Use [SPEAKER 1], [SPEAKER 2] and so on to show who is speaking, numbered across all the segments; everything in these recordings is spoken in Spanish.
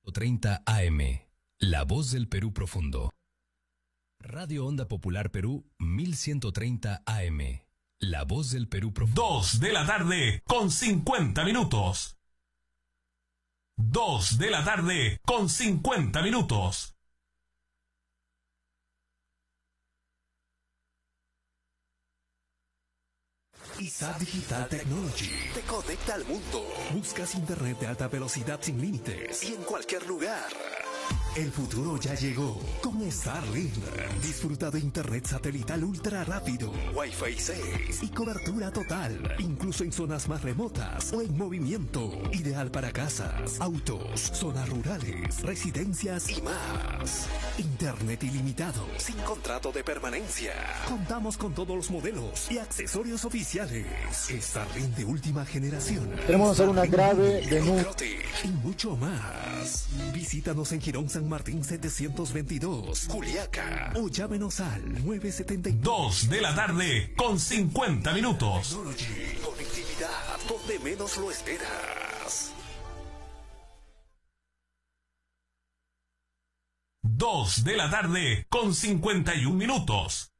[SPEAKER 1] 30 AM, La Voz del Perú Profundo. Radio Onda Popular Perú 1130 AM, La Voz del Perú Profundo.
[SPEAKER 2] 2 de la tarde con 50 minutos. 2 de la tarde con 50 minutos.
[SPEAKER 3] ISAT Digital Technology te conecta al mundo. Buscas internet de alta velocidad sin límites y en cualquier lugar. El futuro ya llegó con Starlink. Disfruta de internet satelital ultra rápido, Wi-Fi 6 y cobertura total, incluso en zonas más remotas o en movimiento. Ideal para casas, autos, zonas rurales, residencias y más. Internet ilimitado, sin contrato de permanencia. Contamos con todos los modelos y accesorios oficiales. Starlink de última generación.
[SPEAKER 4] Queremos hacer una grave denuncia.
[SPEAKER 3] Y mucho más. Visítanos en Girón San Martín 722, Juliaca, o llámenos al 972.
[SPEAKER 2] 2 de la tarde con 50 minutos.
[SPEAKER 3] Technology, conectividad donde menos lo esperas.
[SPEAKER 2] 2 de la tarde con 51 minutos.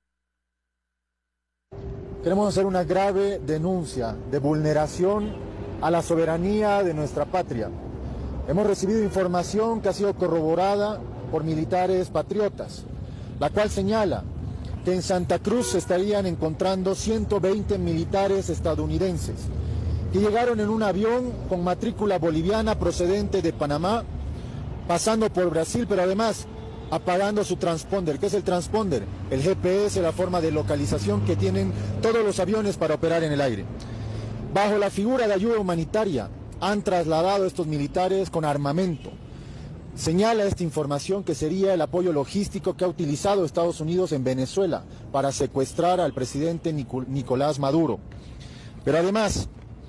[SPEAKER 4] Queremos hacer una grave denuncia de vulneración a la soberanía de nuestra patria. Hemos recibido información que ha sido corroborada por militares patriotas, la cual señala que en Santa Cruz se estarían encontrando 120 militares estadounidenses que llegaron en un avión con matrícula boliviana procedente de Panamá, pasando por Brasil, pero además apagando su transponder. ¿Qué es el transponder? El GPS, la forma de localización que tienen todos los aviones para operar en el aire. Bajo la figura de ayuda humanitaria, han trasladado a estos militares con armamento. Señala esta información que sería el apoyo logístico que ha utilizado Estados Unidos en Venezuela para secuestrar al presidente Nicolás Maduro. Pero además,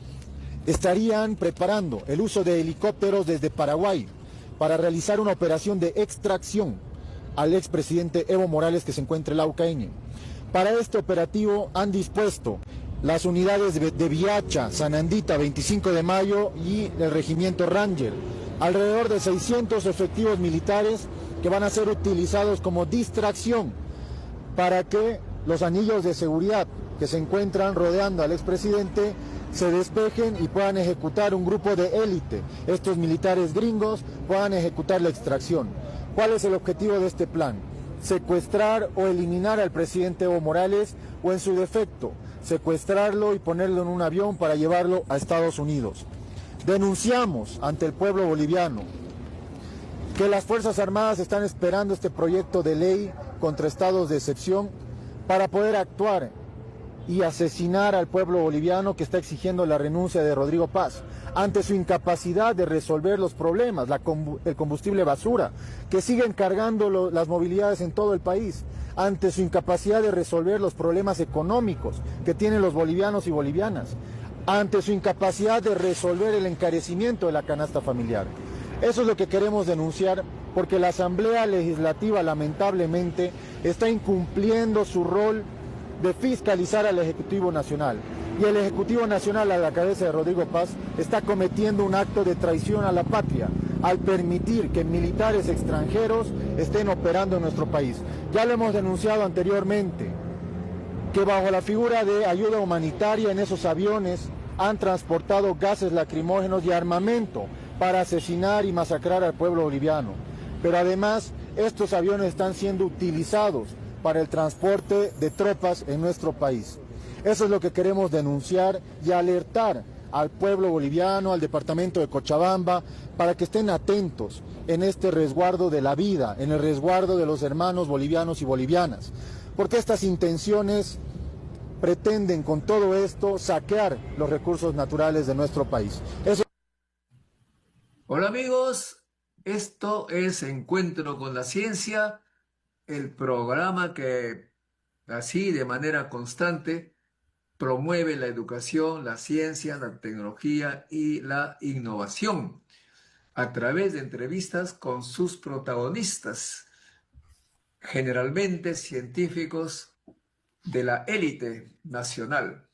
[SPEAKER 4] estarían preparando el uso de helicópteros desde Paraguay para realizar una operación de extracción al expresidente Evo Morales, que se encuentra en Laucañe. Para este operativo han dispuesto las unidades de Viacha, Sanandita, 25 de Mayo y el regimiento Ranger, alrededor de 600 efectivos militares que van a ser utilizados como distracción para que los anillos de seguridad que se encuentran rodeando al expresidente se despejen y puedan ejecutar un grupo de élite. Estos militares gringos puedan ejecutar la extracción. ¿Cuál es el objetivo de este plan? Secuestrar o eliminar al presidente Evo Morales, o en su defecto, secuestrarlo y ponerlo en un avión para llevarlo a Estados Unidos. Denunciamos ante el pueblo boliviano que las Fuerzas Armadas están esperando este proyecto de ley contra estados de excepción para poder actuar y asesinar al pueblo boliviano que está exigiendo la renuncia de Rodrigo Paz ante su incapacidad de resolver los problemas, el combustible basura, que siguen cargando las movilidades en todo el país, ante su incapacidad de resolver los problemas económicos que tienen los bolivianos y bolivianas, ante su incapacidad de resolver el encarecimiento de la canasta familiar. Eso es lo que queremos denunciar, porque la Asamblea Legislativa lamentablemente está incumpliendo su rol de fiscalizar al Ejecutivo Nacional. Y el Ejecutivo Nacional, a la cabeza de Rodrigo Paz, está cometiendo un acto de traición a la patria al permitir que militares extranjeros estén operando en nuestro país. Ya lo hemos denunciado anteriormente, que bajo la figura de ayuda humanitaria en esos aviones han transportado gases lacrimógenos y armamento para asesinar y masacrar al pueblo boliviano. Pero además, estos aviones están siendo utilizados para el transporte de tropas en nuestro país. Eso es lo que queremos denunciar y alertar al pueblo boliviano, al departamento de Cochabamba, para que estén atentos en este resguardo de la vida, en el resguardo de los hermanos bolivianos y bolivianas, porque estas intenciones pretenden con todo esto saquear los recursos naturales de nuestro país.
[SPEAKER 5] Hola amigos, esto es Encuentro con la Ciencia, el programa que así de manera constante promueve la educación, la ciencia, la tecnología y la innovación a través de entrevistas con sus protagonistas, generalmente científicos de la élite nacional.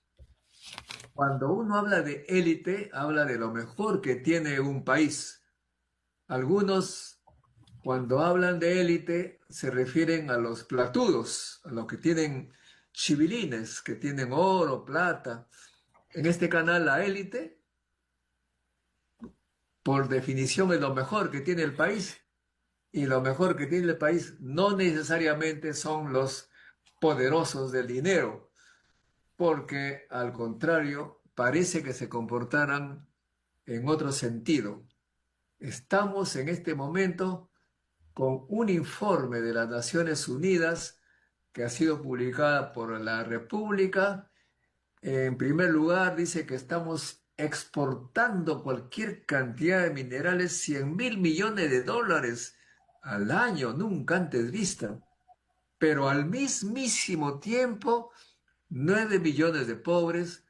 [SPEAKER 5] Cuando uno habla de élite, habla de lo mejor que tiene un país. Algunos, cuando hablan de élite, se refieren a los platudos, a los que tienen chivilines, que tienen oro, plata. En este canal, la élite, por definición, es lo mejor que tiene el país. Y lo mejor que tiene el país no necesariamente son los poderosos del dinero, porque al contrario, parece que se comportaran en otro sentido. Estamos en este momento con un informe de las Naciones Unidas que ha sido publicada por la República. En primer lugar, dice que estamos exportando cualquier cantidad de minerales, 100.000 millones de dólares al año, nunca antes vista. Pero al mismísimo tiempo, 9 millones de pobres,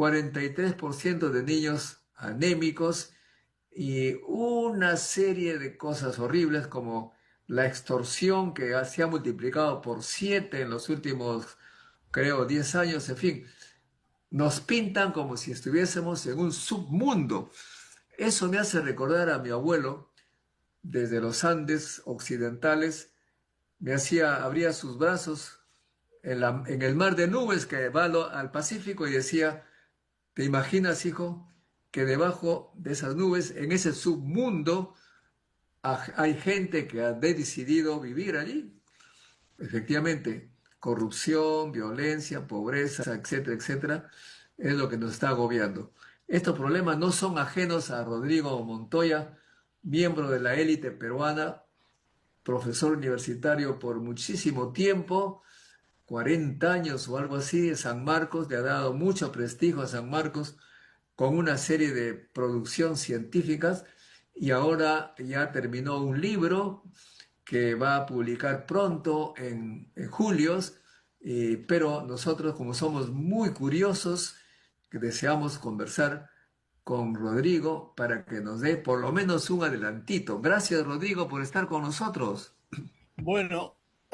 [SPEAKER 5] 43% de niños anémicos y una serie de cosas horribles como la extorsión que se ha multiplicado por 7 en los últimos, creo, 10 años, en fin. Nos pintan como si estuviésemos en un submundo. Eso me hace recordar a mi abuelo, desde los Andes occidentales, abría sus brazos en el mar de nubes que va al Pacífico y decía, ¿te imaginas, hijo, que debajo de esas nubes, en ese submundo, hay gente que ha decidido vivir allí? Efectivamente, corrupción, violencia, pobreza, etcétera, etcétera, es lo que nos está agobiando. Estos problemas no son ajenos a Rodrigo Montoya, miembro de la élite peruana, profesor universitario por muchísimo tiempo, 40 años o algo así, de San Marcos, le ha dado mucho prestigio a San Marcos con una serie de producción científicas y ahora ya terminó un libro que va a publicar pronto en julio, pero nosotros, como somos muy curiosos, que deseamos conversar con Rodrigo para que nos dé por lo menos un adelantito. Gracias, Rodrigo, por estar con nosotros.
[SPEAKER 6] Bueno,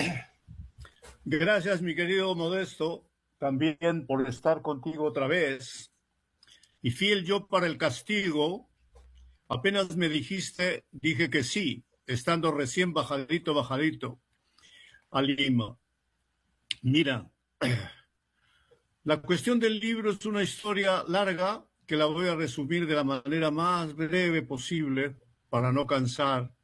[SPEAKER 6] gracias, mi querido Modesto, también por estar contigo otra vez. Y fiel yo para el castigo, apenas me dijiste, dije que sí, estando recién bajadito a Lima. Mira, la cuestión del libro es una historia larga que la voy a resumir de la manera más breve posible para no cansar.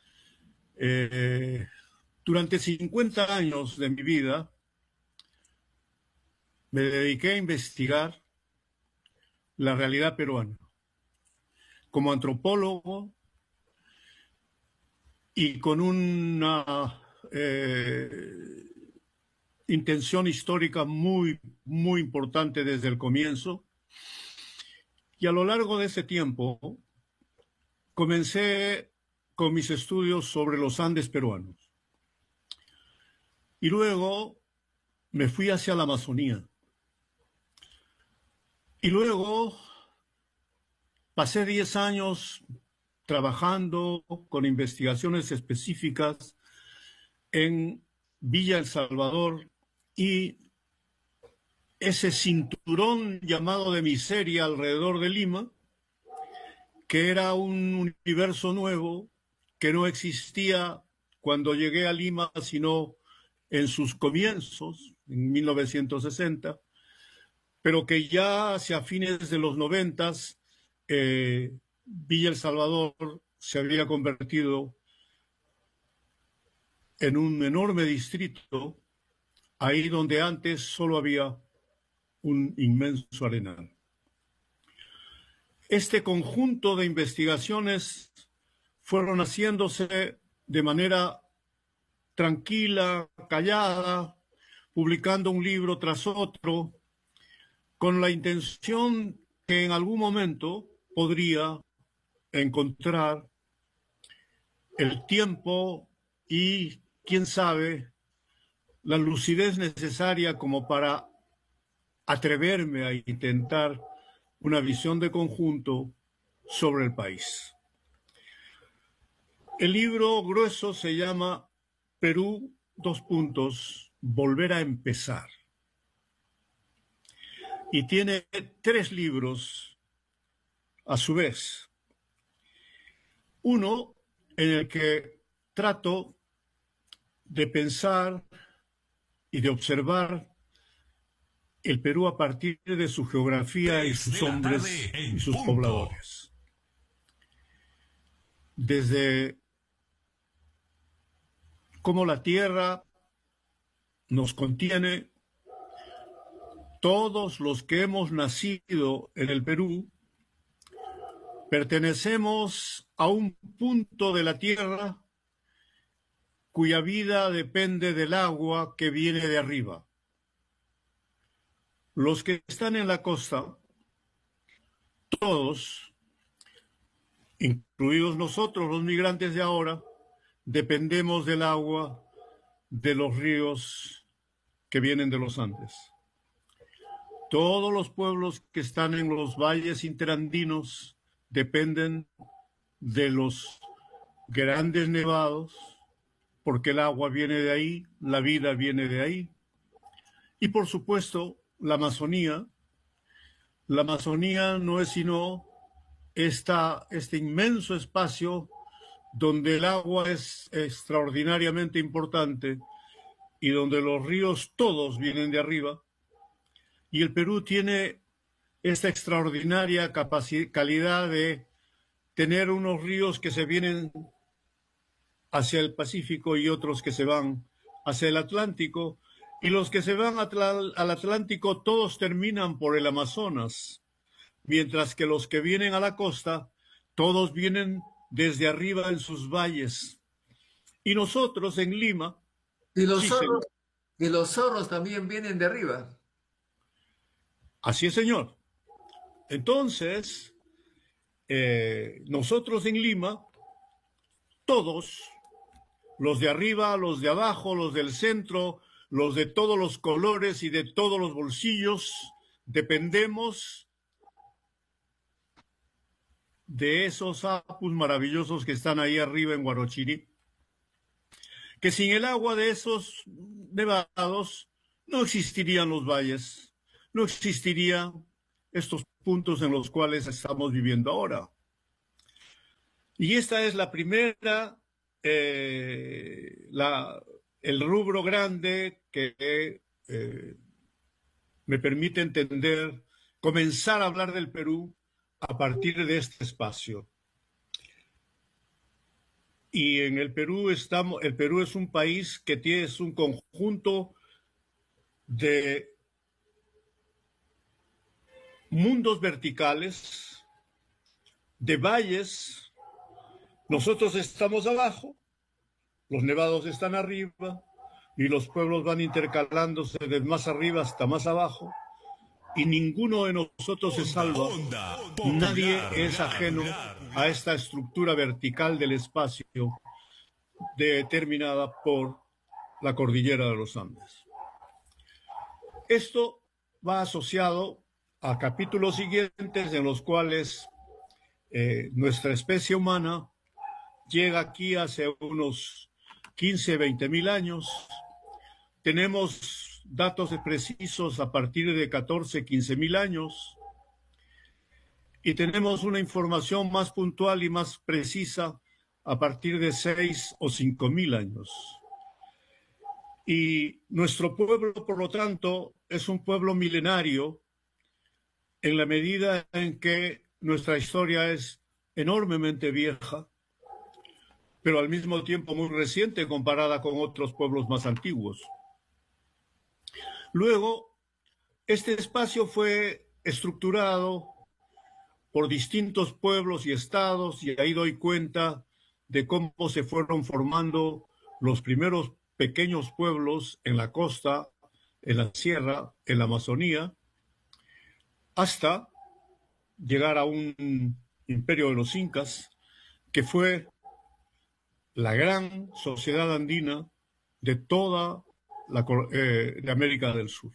[SPEAKER 6] Durante 50 años de mi vida me dediqué a investigar la realidad peruana como antropólogo y con una intención histórica muy, muy importante desde el comienzo. Y a lo largo de ese tiempo comencé con mis estudios sobre los Andes peruanos. Y luego me fui hacia la Amazonía. Y luego pasé 10 años trabajando con investigaciones específicas en Villa El Salvador y ese cinturón llamado de miseria alrededor de Lima, que era un universo nuevo que no existía cuando llegué a Lima, sino en sus comienzos, en 1960, pero que ya hacia fines de los 90 Villa El Salvador se había convertido en un enorme distrito, ahí donde antes solo había un inmenso arenal. Este conjunto de investigaciones fueron haciéndose de manera tranquila, callada, publicando un libro tras otro, con la intención que en algún momento podría encontrar el tiempo y, quién sabe, la lucidez necesaria como para atreverme a intentar una visión de conjunto sobre el país. El libro grueso se llama Perú, volver a empezar. Y tiene 3 libros a su vez. Uno en el que trato de pensar y de observar el Perú a partir de su geografía y sus hombres y sus pobladores. Desde cómo la tierra nos contiene, todos los que hemos nacido en el Perú pertenecemos a un punto de la tierra cuya vida depende del agua que viene de arriba. Los que están en la costa, todos, incluidos nosotros, los migrantes de ahora, dependemos del agua de los ríos que vienen de los Andes. Todos los pueblos que están en los valles interandinos dependen de los grandes nevados, porque el agua viene de ahí, la vida viene de ahí. Y por supuesto, la Amazonía no es sino este inmenso espacio donde el agua es extraordinariamente importante y donde los ríos todos vienen de arriba. Y el Perú tiene esta extraordinaria calidad de tener unos ríos que se vienen hacia el Pacífico y otros que se van hacia el Atlántico, y los que se van al Atlántico todos terminan por el Amazonas, mientras que los que vienen a la costa todos vienen desde arriba en sus valles. Y nosotros en Lima...
[SPEAKER 5] Y los zorros también vienen de arriba.
[SPEAKER 6] Así es, señor. Entonces, nosotros en Lima, todos, los de arriba, los de abajo, los del centro, los de todos los colores y de todos los bolsillos, dependemos de esos apus maravillosos que están ahí arriba en Huarochirí, que sin el agua de esos nevados no existirían los valles, no existirían estos puntos en los cuales estamos viviendo ahora. Y esta es la primera, el rubro grande que me permite entender, comenzar a hablar del Perú a partir de este espacio. Y en el Perú el Perú es un país que tiene un conjunto de mundos verticales, de valles. Nosotros estamos abajo, los nevados están arriba y los pueblos van intercalándose de más arriba hasta más abajo, y ninguno de nosotros se salva. Nadie es ajeno a esta estructura vertical del espacio determinada por la cordillera de los Andes. Esto va asociado a capítulos siguientes en los cuales nuestra especie humana llega aquí hace unos 15, 20 mil años. Tenemos datos precisos a partir de 14, 15 mil años, y tenemos una información más puntual y más precisa a partir de 6 o 5 mil años. Y nuestro pueblo, por lo tanto, es un pueblo milenario en la medida en que nuestra historia es enormemente vieja, pero al mismo tiempo muy reciente comparada con otros pueblos más antiguos. Luego, este espacio fue estructurado por distintos pueblos y estados, y ahí doy cuenta de cómo se fueron formando los primeros pequeños pueblos en la costa, en la sierra, en la Amazonía, hasta llegar a un imperio de los incas, que fue la gran sociedad andina de toda de América del Sur.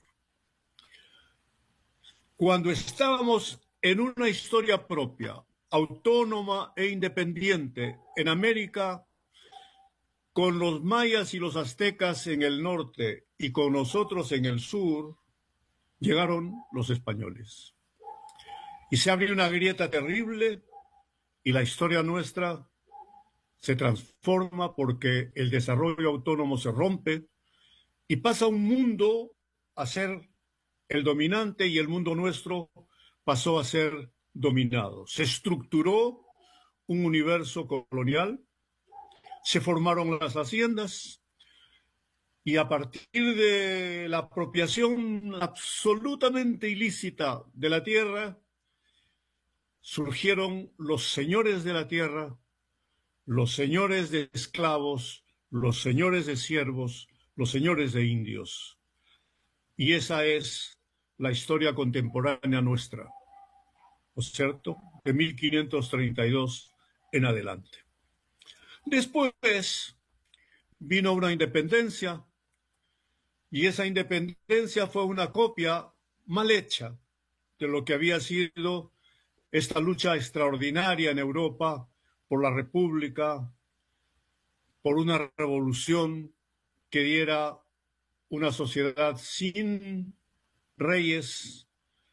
[SPEAKER 6] Cuando estábamos en una historia propia, autónoma e independiente en América, con los mayas y los aztecas en el norte y con nosotros en el sur, llegaron los españoles. Y se abrió una grieta terrible y la historia nuestra se transforma porque el desarrollo autónomo se rompe y pasa un mundo a ser el dominante y el mundo nuestro pasó a ser dominado. Se estructuró un universo colonial, se formaron las haciendas y a partir de la apropiación absolutamente ilícita de la tierra, surgieron los señores de la tierra, los señores de esclavos, los señores de siervos, los señores de indios. Y esa es la historia contemporánea nuestra, ¿no es cierto? De 1532 en adelante. Después vino una independencia y esa independencia fue una copia mal hecha de lo que había sido esta lucha extraordinaria en Europa por la República, por una revolución que diera una sociedad sin reyes,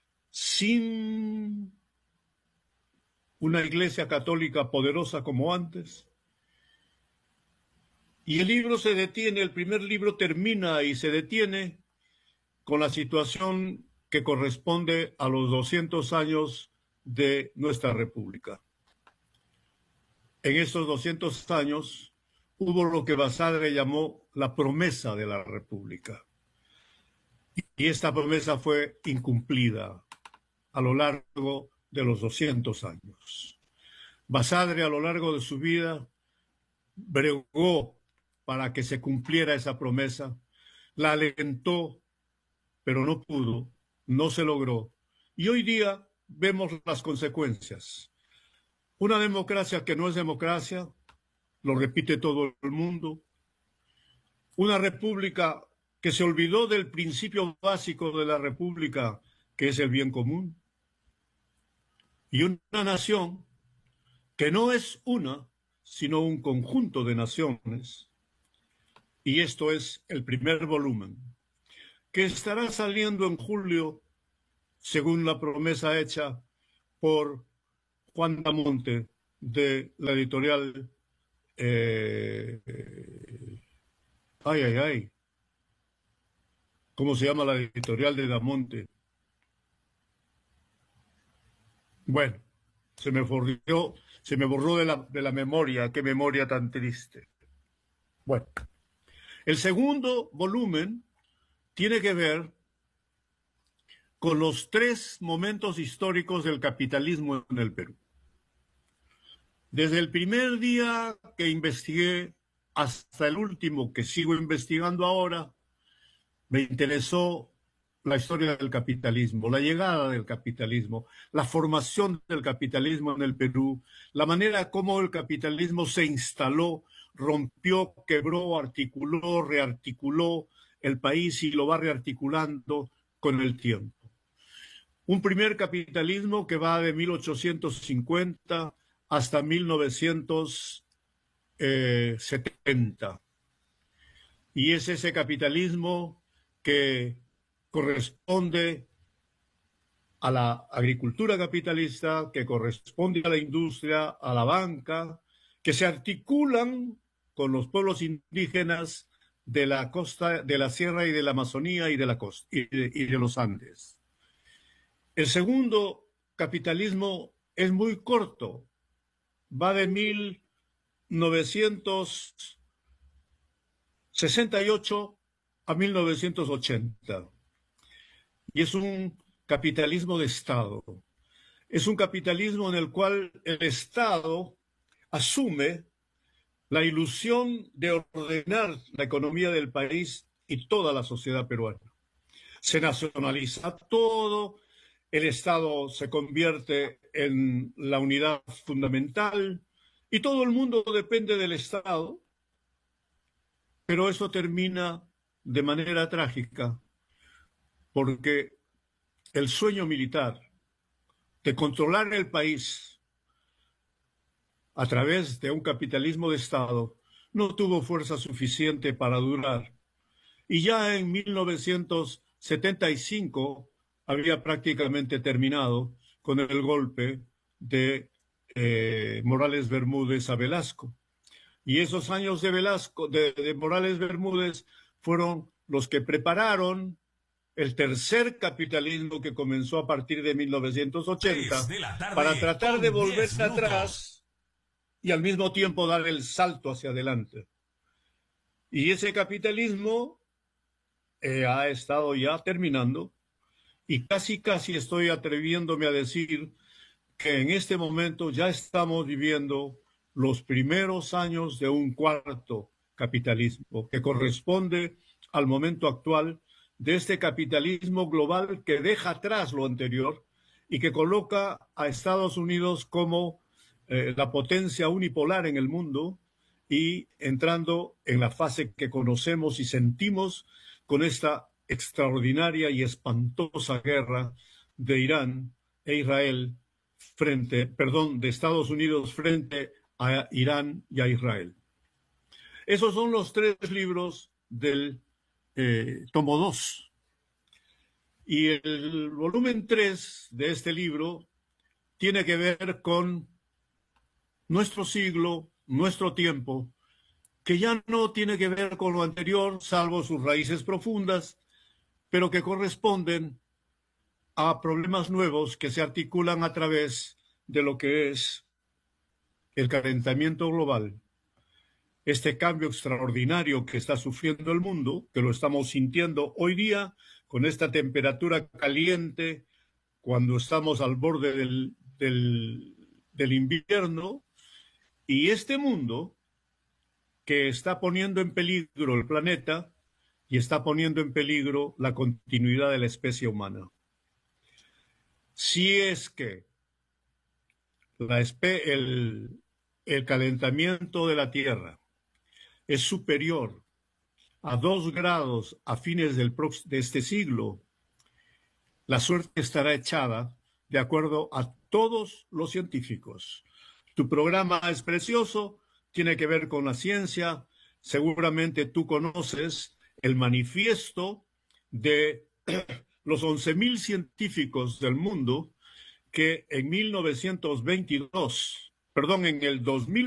[SPEAKER 6] sin una iglesia católica poderosa como antes. Y el libro se detiene, el primer libro termina y se detiene con la situación que corresponde a los 200 años de nuestra República. En esos 200 años hubo lo que Basadre llamó la promesa de la República. Y esta promesa fue incumplida a lo largo de los 200 años. Basadre a lo largo de su vida bregó para que se cumpliera esa promesa, la alentó, pero no pudo, no se logró. Y hoy día vemos las consecuencias. Una democracia que no es democracia, lo repite todo el mundo. Una república que se olvidó del principio básico de la república, que es el bien común. Y una nación que no es una, sino un conjunto de naciones. Y esto es el primer volumen, que estará saliendo en julio, según la promesa hecha por Juan Damonte, de la editorial ¿cómo se llama la editorial de Damonte? Bueno, se me borró de la memoria, qué memoria tan triste. Bueno, el segundo volumen tiene que ver con los 3 momentos históricos del capitalismo en el Perú. Desde el primer día que investigué hasta el último que sigo investigando ahora, me interesó la historia del capitalismo, la llegada del capitalismo, la formación del capitalismo en el Perú, la manera como el capitalismo se instaló, rompió, quebró, articuló, rearticuló el país y lo va rearticulando con el tiempo. Un primer capitalismo que va de 1850 hasta 1970. Y es ese capitalismo que corresponde a la agricultura capitalista, que corresponde a la industria, a la banca, que se articulan con los pueblos indígenas de la costa, de la sierra y de la Amazonía y de la costa y de los Andes. El segundo capitalismo es muy corto, va de 1968 a 1980. Y es un capitalismo de Estado. Es un capitalismo en el cual el Estado asume la ilusión de ordenar la economía del país y toda la sociedad peruana. Se nacionaliza todo, el Estado se convierte en la unidad fundamental y todo el mundo depende del Estado, pero eso termina de manera trágica porque el sueño militar de controlar el país a través de un capitalismo de Estado no tuvo fuerza suficiente para durar. Y ya en 1975 había prácticamente terminado con el golpe de Morales Bermúdez a Velasco. Y esos años de Velasco, de Morales Bermúdez, fueron los que prepararon el tercer capitalismo que comenzó a partir de 1980 para tratar de volver atrás y al mismo tiempo dar el salto hacia adelante. Y ese capitalismo ha estado ya terminando y casi estoy atreviéndome a decir que en este momento ya estamos viviendo los primeros años de un cuarto capitalismo que corresponde al momento actual de este capitalismo global que deja atrás lo anterior y que coloca a Estados Unidos como la potencia unipolar en el mundo y entrando en la fase que conocemos y sentimos con esta extraordinaria y espantosa guerra de Irán e Israel de Estados Unidos frente a Irán y a Israel. Esos son los 3 libros del tomo 2. Y el volumen 3 de este libro tiene que ver con nuestro siglo, nuestro tiempo, que ya no tiene que ver con lo anterior, salvo sus raíces profundas, pero que corresponden a problemas nuevos que se articulan a través de lo que es el calentamiento global, este cambio extraordinario que está sufriendo el mundo, que lo estamos sintiendo hoy día con esta temperatura caliente, cuando estamos al borde del invierno, y este mundo que está poniendo en peligro el planeta y está poniendo en peligro la continuidad de la especie humana. Si es que el calentamiento de la Tierra es superior a 2 grados a fines de este siglo, la suerte estará echada de acuerdo a todos los científicos. Tu programa es precioso, tiene que ver con la ciencia. Seguramente tú conoces el manifiesto de los 11.000 científicos del mundo que en el 2000